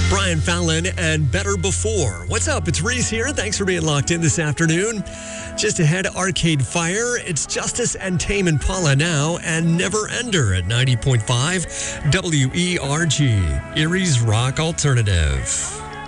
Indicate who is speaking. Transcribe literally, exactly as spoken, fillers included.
Speaker 1: Brian Fallon and Better Before. What's up? It's Reese here. Thanks for being locked in this afternoon. Just ahead, Arcade Fire. It's Justice and Tame Impala now, and Never Ender at ninety point five W E R G, Erie's Rock Alternative.